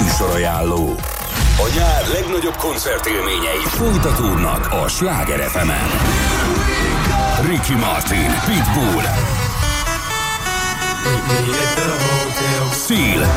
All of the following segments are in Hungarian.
Műsorajánló. A nyár legnagyobb koncertélményei folytatódnak a Sláger FM-en. Ricky Martin, Pitbull, Seal,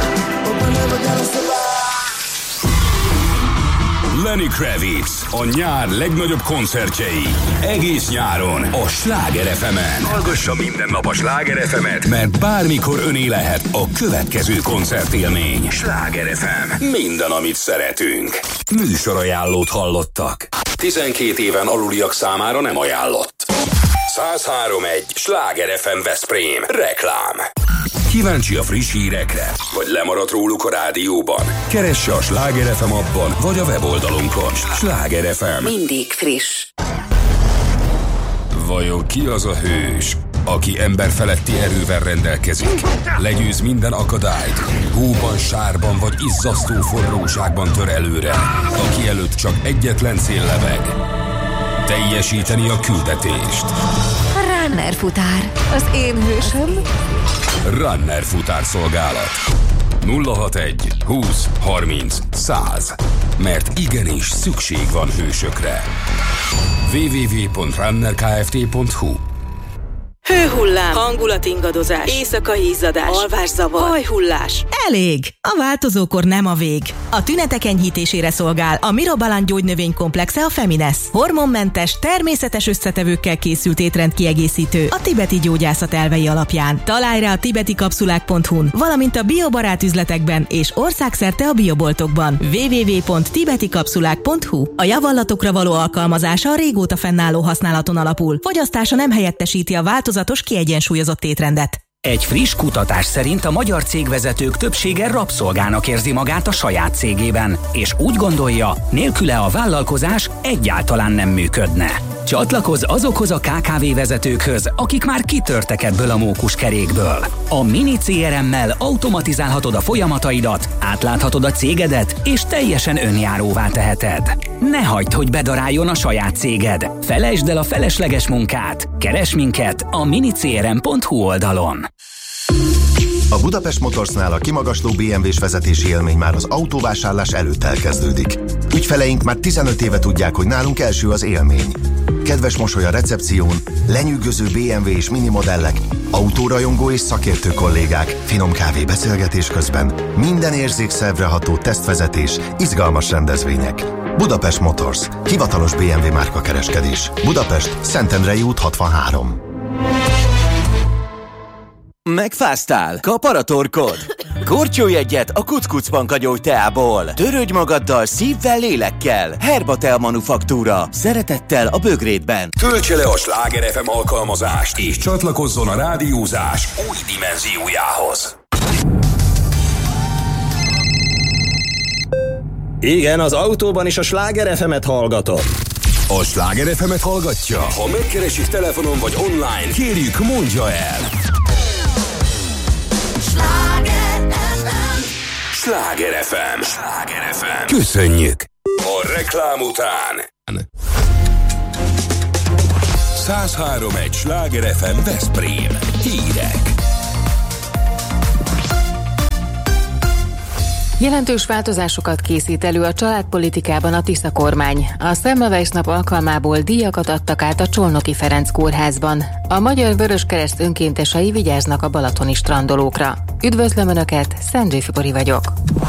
Lenny Kravitz, a nyár legnagyobb koncertjei. Egész nyáron a Sláger FM-en. Hallgassa minden nap a Sláger FM-et, mert bármikor öné lehet a következő koncertélmény. Sláger FM. Minden, amit szeretünk. Műsorajánlót hallottak. 12 éven aluliak számára nem ajánlott. 103.1 Sláger FM Veszprém. Reklám. Kíváncsi a friss hírekre? Vagy lemaradt róluk a rádióban? Keresse a Sláger FM appban, vagy a weboldalunkon. Sláger FM. Mindig friss. Vajon ki az a hős, aki emberfeletti erővel rendelkezik? Legyőz minden akadályt, hóban, sárban vagy izzasztó forróságban tör előre, aki előtt csak egyetlen cél lebeg. Teljesíteni a küldetést. Runner futár, az én hősöm. Runner futárszolgálat. 061 20 30 100. Mert igenis szükség van hősökre. www.runnerkft.hu. Hőhullám, hangulatingadozás, éjszakai izzadás, alvászavar, hajhullás. Elég! A változókor nem a vég. A tünetek enyhítésére szolgál a Mirobalan gyógynövénykomplexe a Femines. Hormonmentes, természetes összetevőkkel készült étrendkiegészítő a tibeti gyógyászat elvei alapján. Találj rá a tibetikapszulák.hu-n, valamint a biobarát üzletekben és országszerte a bioboltokban. www.tibetikapszulák.hu. A javallatokra való alkalmazása a régóta fennálló használaton alapul. Fogyasztása nem helyettesíti a változatos, kiegyensúlyozott étrendet. Egy friss kutatás szerint a magyar cégvezetők többsége rabszolgának érzi magát a saját cégében, és úgy gondolja, nélküle a vállalkozás egyáltalán nem működne. Csatlakozz azokhoz a KKV vezetőkhöz, akik már kitörtek ebből a mókuskerékből. A Mini CRM-mel automatizálhatod a folyamataidat, átláthatod a cégedet, és teljesen önjáróvá teheted. Ne hagyd, hogy bedaráljon a saját céged. Felejtsd el a felesleges munkát. Keresd minket a minicrm.hu oldalon. A Budapest Motorsnál a kimagasló BMW-s vezetési élmény már az autóvásárlás előtt elkezdődik. Ügyfeleink már 15 éve tudják, hogy nálunk első az élmény. Kedves mosoly a recepción, lenyűgöző BMW és mini modellek, autórajongó és szakértő kollégák, finom kávé beszélgetés közben, minden érzékszervre ható tesztvezetés, izgalmas rendezvények. Budapest Motors, hivatalos BMW márkakereskedés. Budapest, Szentendrei út 63. Megfáztál? Kapar a torkod? Kortyolj egyet a Kuc-Kuc Pankagyógy teából. Törődj magaddal szívvel, lélekkel. Herbatea Manufaktúra. Szeretettel a bögrédben. Töltse le a Sláger FM alkalmazást, és csatlakozzon a rádiózás új dimenziójához. Igen, az autóban is a Sláger FM-et hallgatom. A Sláger FM-et hallgatja? Ha megkeresik telefonon vagy online, kérjük, mondja el. Sláger FM. Sláger FM. Köszönjük. A reklám után 103.1 Sláger FM Veszprém. Hírek. Jelentős változásokat készít elő a családpolitikában a Tisza kormány. A Semmelweis nap alkalmából díjakat adtak át a Csolnoki Ferenc kórházban. A Magyar Vöröskereszt önkéntesei vigyáznak a balatoni strandolókra. Üdvözlöm Önöket, Szent Zsifibori vagyok.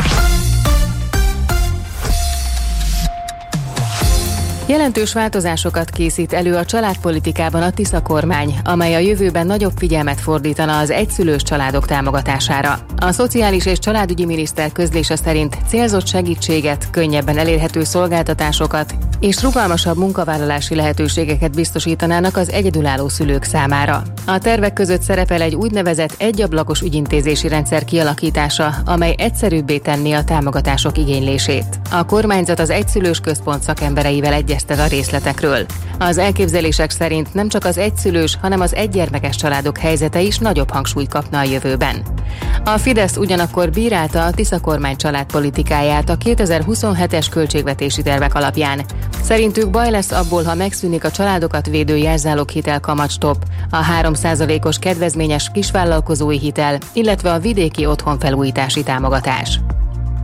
Jelentős változásokat készít elő a családpolitikában a Tisza kormány, amely a jövőben nagyobb figyelmet fordítana az egyszülős családok támogatására. A Szociális és Családügyi Miniszter közlése szerint célzott segítséget, könnyebben elérhető szolgáltatásokat és rugalmasabb munkavállalási lehetőségeket biztosítanának az egyedülálló szülők számára. A tervek között szerepel egy úgynevezett egyablakos ügyintézési rendszer kialakítása, amely egyszerűbbé tenné a támogatások igénylését. A kormányzat az egyszülős központ szakembereivel egyeztet a részletekről. Az elképzelések szerint nem csak az egyszülős, hanem az egygyermekes családok helyzete is nagyobb hangsúlyt kapna a jövőben. A Fidesz ugyanakkor bírálta a Tisza kormány családpolitikáját a 2027-es költségvetési tervek alapján. Szerintük baj lesz abból, ha megszűnik a családokat védő jelzáloghitel kamatstopp, a 3%-os kedvezményes kisvállalkozói hitel, illetve a vidéki otthonfelújítási támogatás.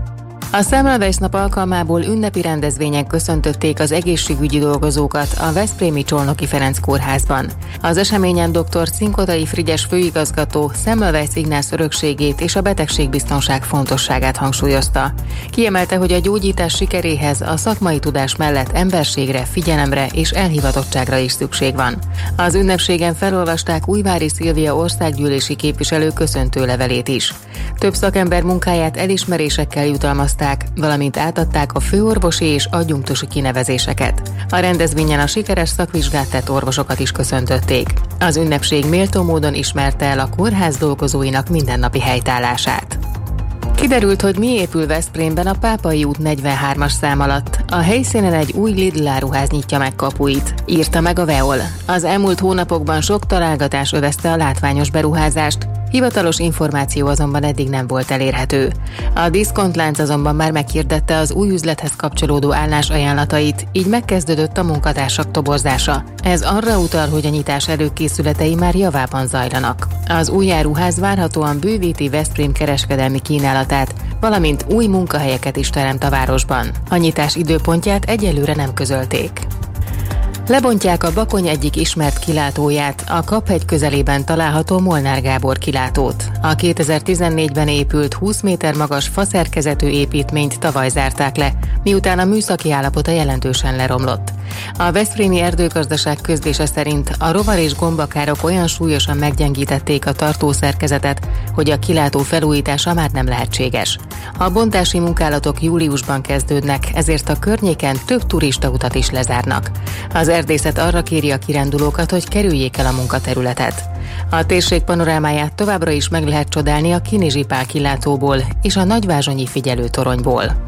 A Semmelweis nap alkalmából ünnepi rendezvényen köszöntötték az egészségügyi dolgozókat a veszprémi Csolnoki Ferenc kórházban. Az eseményen dr. Cinkodai Frigyes főigazgató Semmelweis Ignász örökségét és a betegségbiztonság fontosságát hangsúlyozta. Kiemelte, hogy a gyógyítás sikeréhez a szakmai tudás mellett emberségre, figyelemre és elhivatottságra is szükség van. Az ünnepségen felolvasták Újvári Szilvia országgyűlési képviselő köszöntőlevelét is. Több szakember munkáját elismerésekkel jutalmazták, valamint átadták a főorvosi és adjunktusi kinevezéseket. A rendezvényen a sikeres szakvizsgát tett orvosokat is köszöntötték. Az ünnepség méltó módon ismerte el a kórház dolgozóinak mindennapi helytállását. Kiderült, hogy mi épül Veszprémben a Pápai út 43-as szám alatt. A helyszínen egy új Lidl áruház nyitja meg kapuit, írta meg a Veol. Az elmúlt hónapokban sok találgatás övezte a látványos beruházást, hivatalos információ azonban eddig nem volt elérhető. A diszkontlánc azonban már meghirdette az új üzlethez kapcsolódó állás ajánlatait, így megkezdődött a munkatársak toborzása. Ez arra utal, hogy a nyitás előkészületei már javában zajlanak. Az új áruház várhatóan bővíti Veszprém kereskedelmi kínálatát, valamint új munkahelyeket is teremt a városban. A nyitás időpontját egyelőre nem közölték. Lebontják a Bakony egyik ismert kilátóját, a Kaphegy közelében található Molnár Gábor kilátót. A 2014-ben épült 20 méter magas faszerkezetű építményt tavaly zárták le, miután a műszaki állapota jelentősen leromlott. A veszprémi erdőgazdaság közlése szerint a rovar és gombakárok olyan súlyosan meggyengítették a tartószerkezetet, hogy a kilátó felújítása már nem lehetséges. A bontási munkálatok júliusban kezdődnek, ezért a környéken több turistautat is lezárnak. Az erdészet arra kéri a kirándulókat, hogy kerüljék el a munkaterületet. A térség panorámáját továbbra is meg lehet csodálni a Kinizsi Pál kilátóból és a Nagyvázsonyi figyelőtoronyból.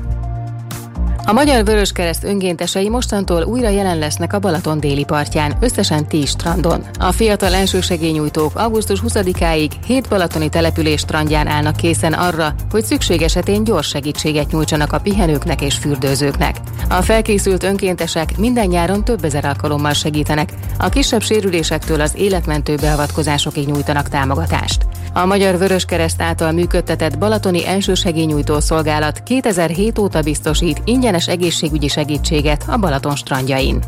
A Magyar Vöröskereszt önkéntesei mostantól újra jelen lesznek a Balaton déli partján, összesen 10 strandon. A fiatal elsősegélynyújtók augusztus 20-áig 7 balatoni település strandján állnak készen arra, hogy szükség esetén gyors segítséget nyújtsanak a pihenőknek és fürdőzőknek. A felkészült önkéntesek minden nyáron több ezer alkalommal segítenek, a kisebb sérülésektől az életmentő beavatkozásokig nyújtanak támogatást. A Magyar Vöröskereszt által működtetett balatoni elsősegélynyújtó szolgálat 2007 óta biztosít ingyenes egészségügyi segítséget a Balaton strandjain.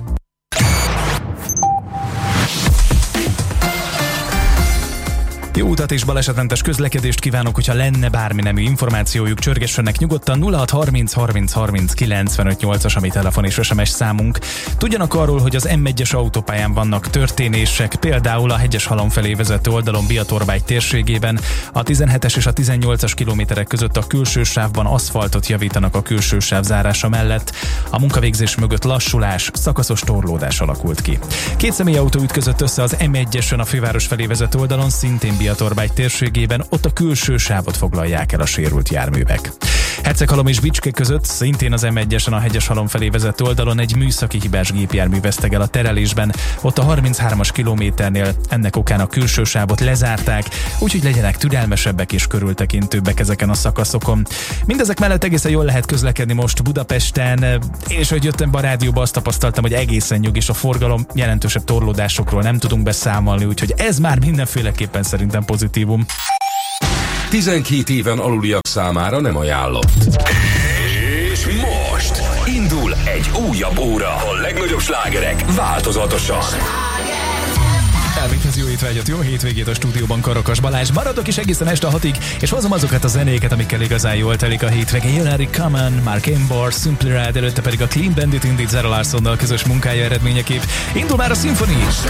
Jó utat és balesetmentes közlekedést kívánok, hogyha lenne bármi nemű információjuk, csörgessenek nyugodtan 0630 30 30 95 8-as, ami telefon és SMS számunk. Tudjanak arról, hogy az M1-es autópályán vannak történések, például a Hegyeshalom felé vezető oldalon Biatorbágy térségében, a 17-es és a 18-as kilométerek között a külső sávban aszfaltot javítanak a külső sáv zárása mellett. A munkavégzés mögött lassulás, szakaszos torlódás alakult ki. Két személyautó ütközött össze az M1-esen a főváros felé vezető oldalon, szintén Biatorbágy térségében, ott a külső sávot foglalják el a sérült járművek. Herceghalom és Bicske között, szintén az M1-esen a Hegyeshalom felé vezető oldalon egy műszaki hibás gépjármű veszteg el a terelésben, ott a 33-as kilométernél ennek okán a külső sávot lezárták, úgyhogy legyenek türelmesebbek és körültekintőbbek ezeken a szakaszokon. Mindezek mellett egészen jól lehet közlekedni most Budapesten, és hogy jöttem be a rádióba, azt tapasztaltam, hogy egészen nyugis a forgalom, jelentősebb torlódásokról nem tudunk beszámolni, úgyhogy ez már mindenféleképpen szerintem pozitívum. 12 éven aluliak számára nem ajánlott. És most indul egy újabb óra. A legnagyobb slágerek változatosan. Elvéghez jó étvágyat, jó hétvégét a stúdióban Karakas Balázs. Maradok is egészen este 6-ig, és hozom azokat a zenéket, amikkel igazán jól telik a hétvége. Jön Eric Common, Mark Ambar, Simply Red, előtte pedig a Clean Bandit Indeed Zara Larsonnal közös munkája eredményeképp. Indul már a Symphony!